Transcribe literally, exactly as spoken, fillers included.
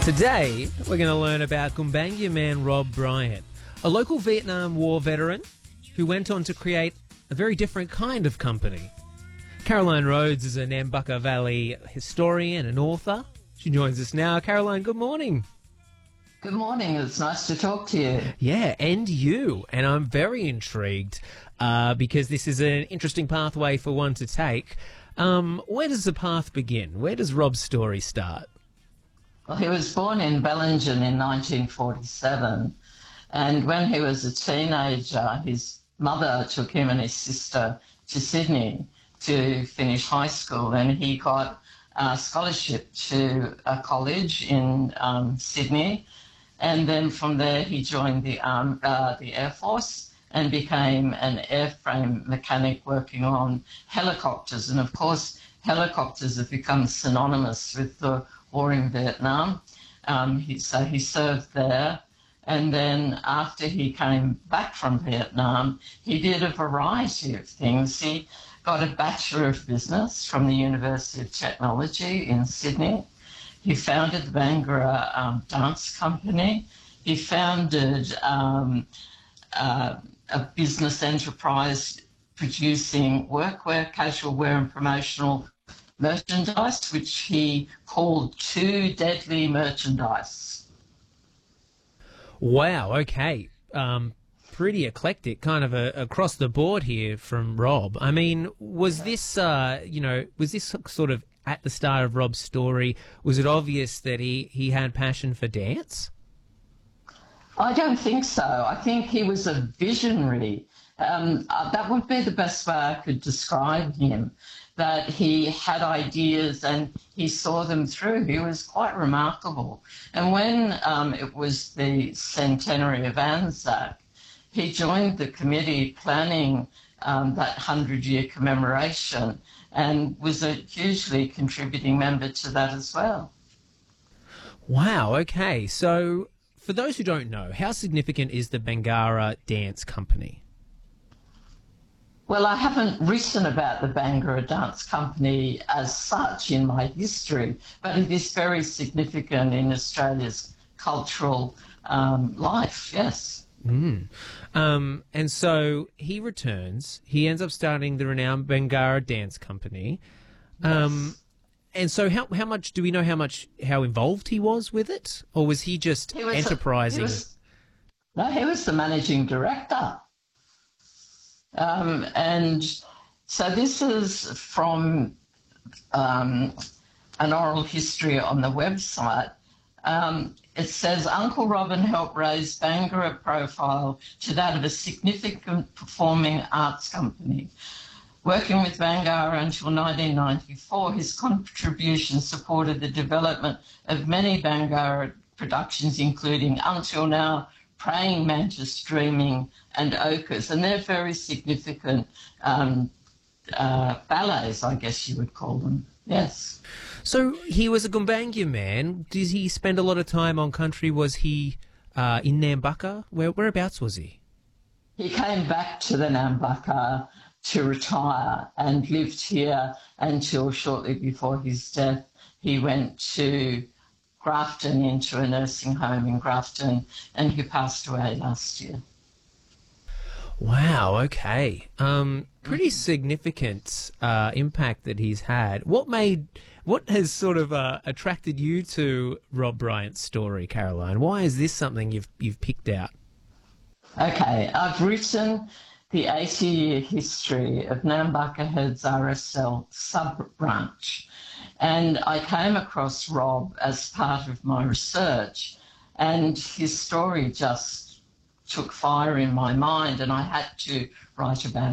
Today, we're going to learn about Gumbaynggirr man Rob Bryant, a local Vietnam War veteran who went on to create a very different kind of company. Caroline Rhodes is a Nambucca Valley historian and author. She joins us now. Caroline, good morning. Good morning. It's nice to talk to you. Yeah, and you. And I'm very intrigued uh, because this is an interesting pathway for one to take. Um, where does the path begin? Where does Rob's story start? Well, he was born in Bellingen in nineteen forty-seven, and when he was a teenager, his mother took him and his sister to Sydney to finish high school, and he got a scholarship to a college in um, Sydney, and then from there he joined the, um, uh, the Air Force and became an airframe mechanic working on helicopters. And of course, helicopters have become synonymous with the war in Vietnam. Um, he, so he served there. And then after he came back from Vietnam, he did a variety of things. He got a Bachelor of Business from the University of Technology in Sydney. He founded the Bangarra um, Dance Company. He founded um, uh, a business enterprise producing workwear, casual wear and promotional merchandise, which he called Two Deadly Merchandise. Wow, okay. Um, pretty eclectic, kind of a, across the board here from Rob. I mean, was this, uh, you know, was this sort of at the start of Rob's story, was it obvious that he, he had passion for dance? I don't think so. I think he was a visionary. Um, uh, that would be the best way I could describe him, that he had ideas and he saw them through. He was quite remarkable. And when um, it was the centenary of Anzac, he joined the committee planning um, that hundred-year commemoration and was a hugely contributing member to that as well. Wow, okay. So for those who don't know, how significant is the Bangarra Dance Company? Well, I haven't written about the Bangarra Dance Company as such in my history, but it is very significant in Australia's cultural um, life, yes. Mm. Um, and so he returns. He ends up starting the renowned Bangarra Dance Company. Um, Yes. And so how how much, do we know how much, how involved he was with it? Or was he just He was a- enterprising? he was- no, he was the managing director. Um, and so this is from um, an oral history on the website. Um, it says, Uncle Robin helped raise Bangarra profile to that of a significant performing arts company. Working with Bangarra until nineteen ninety-four, his contribution supported the development of many Bangarra productions, including Until Now, Praying Mantis, Dreaming, and Ochres. And they're very significant um, uh, ballets, I guess you would call them. Yes. So he was a Gumbaynggirr man. Did he spend a lot of time on country? Was he uh, in Nambucca? Where, whereabouts was he? He came back to the Nambucca to retire and lived here until shortly before his death. He went to Grafton, into a nursing home in Grafton, and he passed away last year. Wow, okay. Um, pretty significant uh, impact that he's had. What made, what has sort of uh, attracted you to Rob Bryant's story, Caroline? Why is this something you've you've picked out? Okay, I've written the eighty-year history of Nambucca Heads R S L sub-branch, and I came across Rob as part of my research, and his story just took fire in my mind, and I had to write about